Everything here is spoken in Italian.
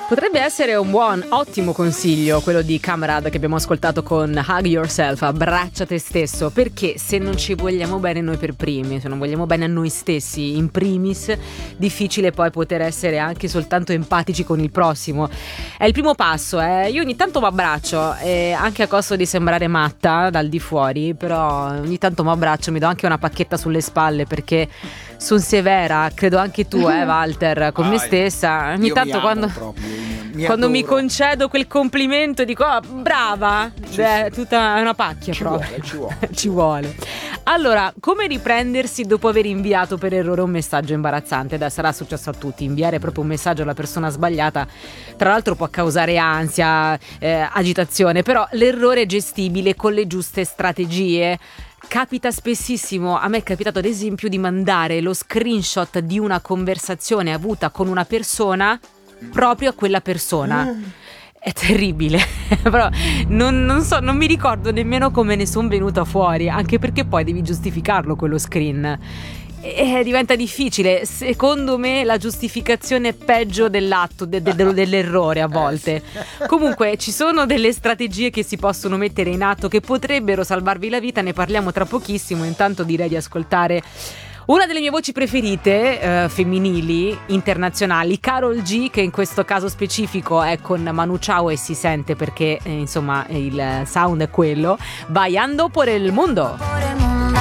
Potrebbe essere un buon, ottimo consiglio quello di Kamrad che abbiamo ascoltato con Hug Yourself, abbraccia te stesso, perché se non ci vogliamo bene noi per primi, se non vogliamo bene a noi stessi in primis, difficile poi poter essere anche soltanto empatici con il prossimo. È il primo passo, io ogni tanto mi abbraccio, anche a costo di sembrare matta dal di fuori, però ogni tanto mi abbraccio, mi do anche una pacchetta sulle spalle perché sono severa, credo anche tu Walter, con me stessa. Ogni tanto quando mi concedo quel complimento dico brava, è tutta una pacchia proprio. Ci vuole. Allora, come riprendersi dopo aver inviato per errore un messaggio imbarazzante? Sarà successo a tutti, inviare proprio un messaggio alla persona sbagliata tra l'altro può causare ansia, agitazione, però l'errore è gestibile con le giuste strategie. Capita spessissimo, a me è capitato ad esempio di mandare lo screenshot di una conversazione avuta con una persona proprio a quella persona. È terribile, però non so, non mi ricordo nemmeno come ne sono venuta fuori, anche perché poi devi giustificarlo quello screen e diventa difficile. Secondo me la giustificazione è peggio dell'atto dell'errore a volte. Comunque ci sono delle strategie che si possono mettere in atto che potrebbero salvarvi la vita, ne parliamo tra pochissimo. Intanto direi di ascoltare una delle mie voci preferite, femminili, internazionali, Karol G, che in questo caso specifico è con Manu Chao e si sente perché insomma il sound è quello. Vai, ando por el mundo.